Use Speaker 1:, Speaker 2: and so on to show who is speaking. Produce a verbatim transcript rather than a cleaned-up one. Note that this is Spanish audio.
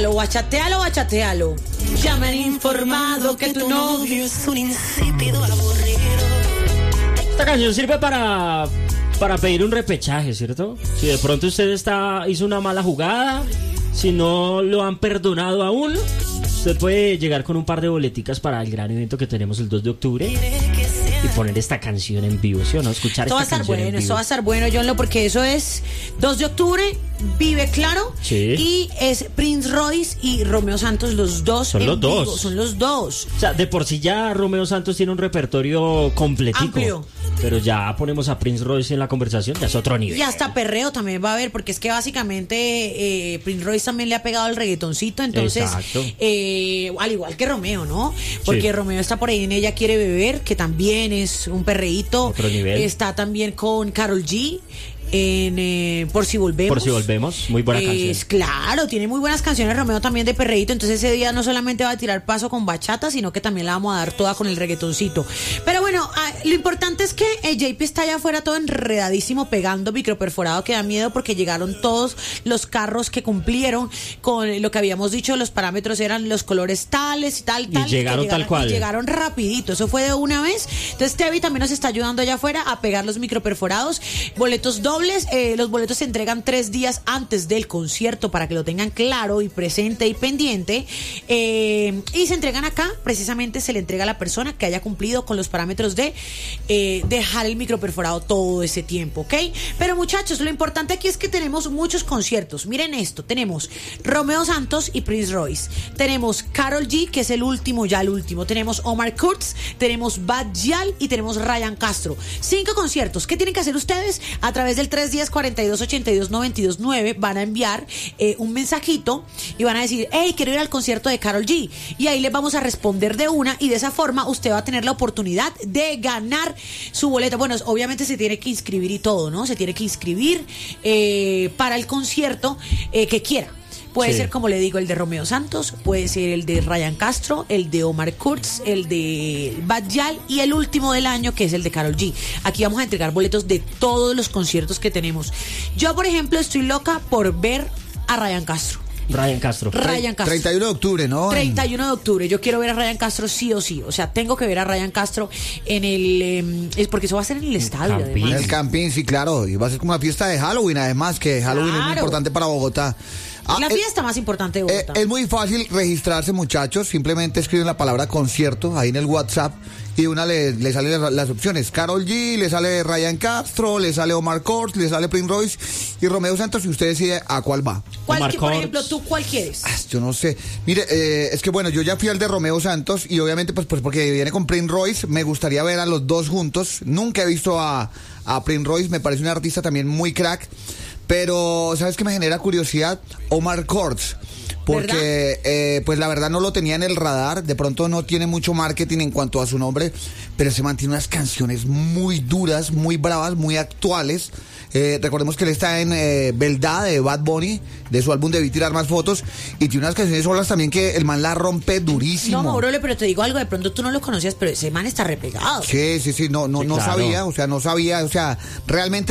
Speaker 1: Lo bachatealo, bachatealo. Ya me han informado que tu novio es un insípido aburrido.
Speaker 2: Esta canción sirve para, para pedir un repechaje, ¿cierto? Si de pronto usted está, hizo una mala jugada, si no lo han perdonado aún, usted puede llegar con un par de boleticas para el gran evento que tenemos el dos de octubre y poner esta canción en vivo, ¿sí o no? Escuchar
Speaker 1: Esto va a
Speaker 2: esta
Speaker 1: estar
Speaker 2: canción en
Speaker 1: bueno,
Speaker 2: vivo.
Speaker 1: eso va a estar bueno, John, porque eso es dos de octubre, Vive Claro,
Speaker 2: Sí.
Speaker 1: y es Prince Royce y Romeo Santos, los dos
Speaker 2: Son
Speaker 1: en
Speaker 2: los dos.
Speaker 1: vivo, son los dos.
Speaker 2: O sea, de por sí ya Romeo Santos tiene un repertorio completico.
Speaker 1: Amplio.
Speaker 2: Pero ya ponemos a Prince Royce en la conversación, ya es otro nivel.
Speaker 1: Y hasta perreo también va a haber, porque es que básicamente eh, Prince Royce también le ha pegado el reggaetoncito, entonces,
Speaker 2: Exacto.
Speaker 1: eh, al igual que Romeo, ¿no? Porque
Speaker 2: Sí.
Speaker 1: Romeo está por ahí en Ella Quiere Beber, que también es un perreíto.
Speaker 2: Otro nivel.
Speaker 1: Está también con Karol G en eh, Por Si Volvemos.
Speaker 2: Por si volvemos, muy buena canción.
Speaker 1: Es claro, tiene muy buenas canciones Romeo también de perreíto, entonces ese día no solamente va a tirar paso con bachata, sino que también la vamos a dar toda con el reggaetoncito. Pero bueno, ah, lo importante es que el J P está allá afuera todo enredadísimo, pegando microperforado, que da miedo porque llegaron todos los carros que cumplieron con lo que habíamos dicho, los parámetros eran los colores tales y tal,
Speaker 2: Y
Speaker 1: tal. que
Speaker 2: llegaron tal cual.
Speaker 1: Y llegaron rapidito, eso fue de una vez. Entonces Tevi también nos está ayudando allá afuera a pegar los microperforados, boletos dobles. Eh, los boletos se entregan tres días antes del concierto para que lo tengan claro y presente y pendiente, eh, y se entregan acá, precisamente se le entrega a la persona que haya cumplido con los parámetros de eh, dejar el microperforado todo ese tiempo, ¿ok? Pero muchachos, lo importante aquí es que tenemos muchos conciertos. Miren esto, tenemos Romeo Santos y Prince Royce, tenemos Karol G, que es el último, ya el último, tenemos Omar Kurtz, tenemos Bad Gyal y tenemos Ryan Castro. Cinco conciertos. ¿Qué tienen que hacer ustedes? A través del tres diez, cuarenta y dos, ochenta y dos, noventa y dos, nueve van a enviar eh, un mensajito y van a decir, hey, quiero ir al concierto de Karol G, y ahí les vamos a responder de una, y de esa forma usted va a tener la oportunidad de ganar su boleto. Bueno, obviamente se tiene que inscribir y todo, ¿no? Se tiene que inscribir eh, para el concierto eh, que quiera. Puede
Speaker 2: Sí.
Speaker 1: ser, como le digo, el de Romeo Santos, puede ser el de Ryan Castro, el de Omar Kurtz, el de Bad Gyal y el último del año, que es el de Karol G. Aquí vamos a entregar boletos de todos los conciertos que tenemos. Yo, por ejemplo, estoy loca por ver a Ryan Castro.
Speaker 2: Ryan Castro.
Speaker 1: Ryan Castro.
Speaker 3: treinta y uno de octubre, ¿no?
Speaker 1: treinta y uno de octubre. Yo quiero ver a Ryan Castro sí o sí. O sea, tengo que ver a Ryan Castro en el... Eh, es porque eso va a ser en el estadio,
Speaker 2: Campín.
Speaker 3: En
Speaker 1: además.
Speaker 3: el Campín, sí, claro. Y va a ser como una fiesta de Halloween, además, que Halloween es muy
Speaker 1: Claro.
Speaker 3: importante para Bogotá. Ah,
Speaker 1: La
Speaker 3: eh,
Speaker 1: fiesta más importante de
Speaker 3: Eh,
Speaker 1: Bogotá.
Speaker 3: es muy fácil registrarse, muchachos. Simplemente escriben la palabra concierto ahí en el WhatsApp y de una le, le salen las, las opciones. Karol G, le sale Ryan Castro, le sale Omar Kurtz, le sale Prince Royce y Romeo Santos, y usted decide a cuál va.
Speaker 1: ¿Cuál,
Speaker 2: Omar
Speaker 1: que, por
Speaker 2: Kurtz.
Speaker 1: ejemplo, tú cuál quieres?
Speaker 3: Ah, Yo no sé. Mire, eh, es que bueno, yo ya fui al de Romeo Santos y obviamente pues, pues porque viene con Prince Royce, me gustaría ver a los dos juntos. Nunca he visto a, a Prince Royce, me parece un artista también muy crack. Pero, ¿sabes qué me genera curiosidad? Omar Kurtz. Porque, eh, pues la verdad no lo tenía en el radar. De pronto no tiene mucho marketing en cuanto a su nombre, pero se mantiene unas canciones muy duras, muy bravas, muy actuales. Eh, recordemos que él está en eh, Beldad de Bad Bunny, de su álbum Debí Tirar Más Fotos, y tiene unas canciones solas también que el man la rompe durísimo.
Speaker 1: No, Mauro, pero te digo algo, de pronto tú no lo conocías, pero ese man está repegado.
Speaker 3: Sí, sí, sí, no, no,
Speaker 2: Sí,
Speaker 3: no
Speaker 2: claro.
Speaker 3: sabía, o sea, no sabía, o sea, realmente